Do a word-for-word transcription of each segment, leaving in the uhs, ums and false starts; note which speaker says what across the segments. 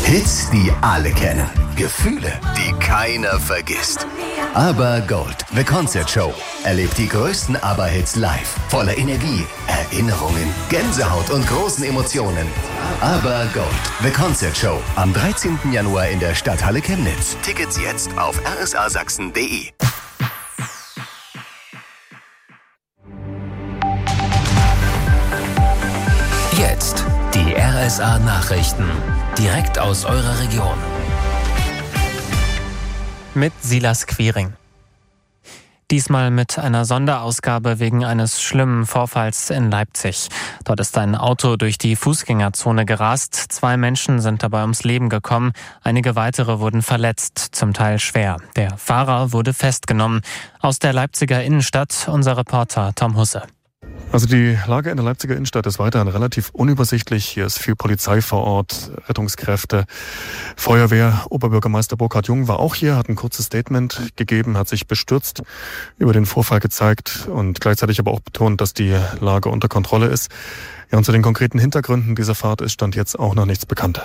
Speaker 1: Hits, die alle kennen. Gefühle, die keiner vergisst. Aber Gold, The Concert Show. Erlebt die größten ABBA-Hits live. Voller Energie, Erinnerungen, Gänsehaut und großen Emotionen. Aber Gold, The Concert Show. Am dreizehnten Januar in der Stadthalle Chemnitz. Tickets jetzt auf r s a sachsen punkt d e.
Speaker 2: Jetzt die R S A-Nachrichten. Direkt aus eurer Region.
Speaker 3: Mit Silas Quiring. Diesmal mit einer Sonderausgabe wegen eines schlimmen Vorfalls in Leipzig. Dort ist ein Auto durch die Fußgängerzone gerast. Zwei Menschen sind dabei ums Leben gekommen. Einige weitere wurden verletzt, zum Teil schwer. Der Fahrer wurde festgenommen. Aus der Leipziger Innenstadt unser Reporter Tom Husse.
Speaker 4: Also die Lage in der Leipziger Innenstadt ist weiterhin relativ unübersichtlich. Hier ist viel Polizei vor Ort, Rettungskräfte, Feuerwehr. Oberbürgermeister Burkhard Jung war auch hier, hat ein kurzes Statement gegeben, hat sich bestürzt über den Vorfall gezeigt und gleichzeitig aber auch betont, dass die Lage unter Kontrolle ist. Ja, und zu den konkreten Hintergründen dieser Fahrt ist Stand jetzt auch noch nichts bekannt.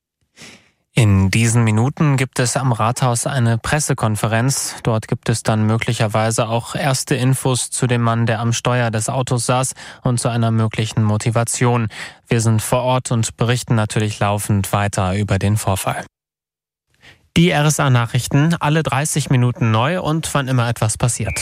Speaker 3: In diesen Minuten gibt es am Rathaus eine Pressekonferenz. Dort gibt es dann möglicherweise auch erste Infos zu dem Mann, der am Steuer des Autos saß und zu einer möglichen Motivation. Wir sind vor Ort und berichten natürlich laufend weiter über den Vorfall. Die R S A-Nachrichten, alle dreißig Minuten neu und wann immer etwas passiert.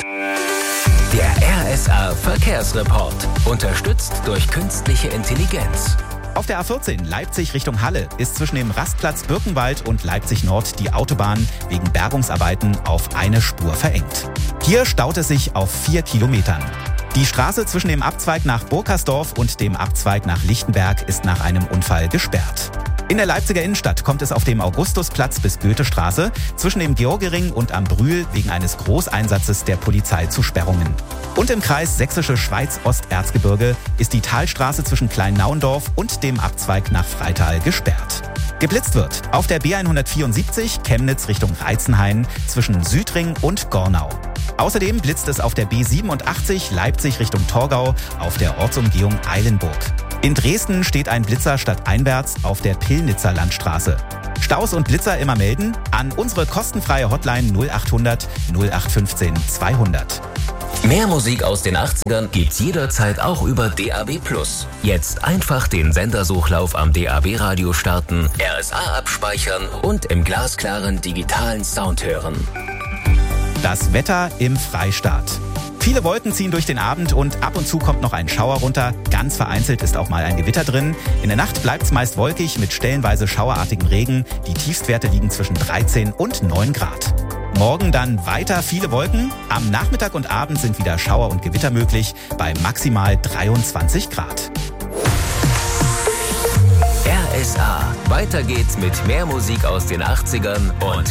Speaker 2: Der R S A-Verkehrsreport. Unterstützt durch künstliche Intelligenz.
Speaker 5: Auf der A vierzehn Leipzig Richtung Halle ist zwischen dem Rastplatz Birkenwald und Leipzig Nord die Autobahn wegen Bergungsarbeiten auf eine Spur verengt. Hier staut es sich auf vier Kilometern. Die Straße zwischen dem Abzweig nach Burkersdorf und dem Abzweig nach Lichtenberg ist nach einem Unfall gesperrt. In der Leipziger Innenstadt kommt es auf dem Augustusplatz bis Goethestraße zwischen dem Georgering und am Brühl wegen eines Großeinsatzes der Polizei zu Sperrungen. Und im Kreis Sächsische Schweiz-Osterzgebirge ist die Talstraße zwischen Kleinnaundorf und dem Abzweig nach Freital gesperrt. Geblitzt wird auf der B hundertvierundsiebzig Chemnitz Richtung Reitzenhain zwischen Südring und Gornau. Außerdem blitzt es auf der B siebenundachtzig Leipzig Richtung Torgau auf der Ortsumgehung Eilenburg. In Dresden steht ein Blitzer stadteinwärts auf der Pillnitzer Landstraße. Staus und Blitzer immer melden an unsere kostenfreie Hotline null achthundert null acht fünfzehn zweihundert.
Speaker 2: Mehr Musik aus den achtzigern gibt's jederzeit auch über D A B plus. Jetzt einfach den Sendersuchlauf am D A B-Radio starten, R S A abspeichern und im glasklaren digitalen Sound hören.
Speaker 5: Das Wetter im Freistaat. Viele Wolken ziehen durch den Abend und ab und zu kommt noch ein Schauer runter. Ganz vereinzelt ist auch mal ein Gewitter drin. In der Nacht bleibt es meist wolkig mit stellenweise schauerartigem Regen. Die Tiefstwerte liegen zwischen dreizehn und neun Grad. Morgen dann weiter viele Wolken. Am Nachmittag und Abend sind wieder Schauer und Gewitter möglich bei maximal dreiundzwanzig Grad.
Speaker 2: R S A. Weiter geht's mit mehr Musik aus den achtzigern und